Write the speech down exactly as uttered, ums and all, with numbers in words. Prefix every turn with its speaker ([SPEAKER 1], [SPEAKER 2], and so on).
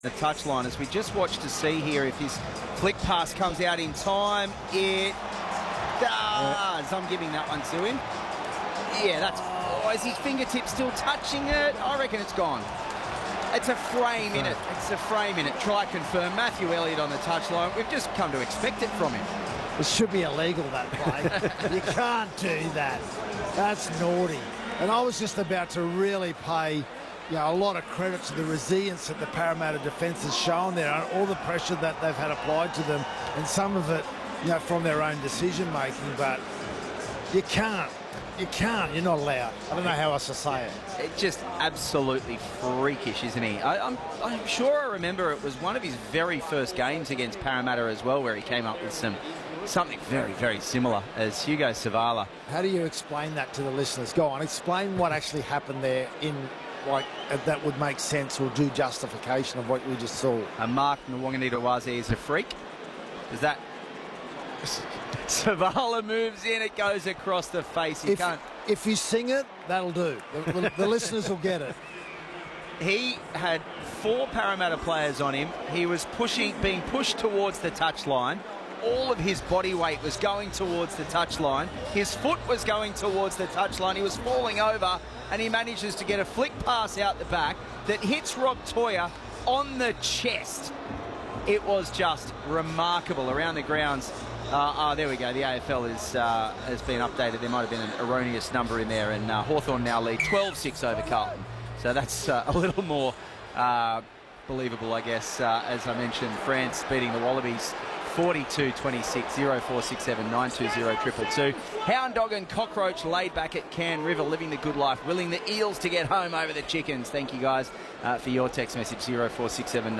[SPEAKER 1] the touchline, as we just watched to see here if his flick pass comes out in time. It does. I'm giving that one to him. Yeah, that's... Oh, is his fingertip still touching it? I reckon it's gone. It's a frame in it. It's a frame in it. Try confirm. Matthew Elliott on the touchline. We've just come to expect it from him.
[SPEAKER 2] It should be illegal, that play. You can't do that. That's naughty. And I was just about to really pay you know, a lot of credit to the resilience that the Parramatta defence has shown there, and all the pressure that they've had applied to them, and some of it, you know, from their own decision making. But you can't, you can't, you're not allowed. I don't know how else to say it.
[SPEAKER 1] It's just absolutely freakish, isn't he? I, I'm, I'm sure I remember it was one of his very first games against Parramatta as well, where he came up with some something very, very similar as Hugo Savala.
[SPEAKER 2] How do you explain that to the listeners? Go on, explain what actually happened there in. Like, that would make sense or do justification of what we just saw.
[SPEAKER 1] A Mark Nwanganita-Wazi is a freak. Is that... Savala moves in, it goes across the face. You
[SPEAKER 2] if,
[SPEAKER 1] can't...
[SPEAKER 2] if you sing it, that'll do. The, the, the listeners will get it.
[SPEAKER 1] He had four Parramatta players on him. He was pushing, being pushed towards the touchline. All of his body weight was going towards the touchline. His foot was going towards the touchline. He was falling over, and he manages to get a flick pass out the back that hits Rob Toia on the chest. It was just remarkable around the grounds. Uh, oh, there we go. The A F L is, uh, has been updated. There might have been an erroneous number in there, and uh, Hawthorn now lead twelve six over Carlton. So that's uh, a little more uh, believable, I guess. Uh, as I mentioned, France beating the Wallabies forty-two twenty-six, oh four six seven, nine two zero, two two two. Hound Dog and Cockroach laid back at Cairn River, living the good life, willing the Eels to get home over the Chickens. Thank you guys uh, for your text message, oh four six seven.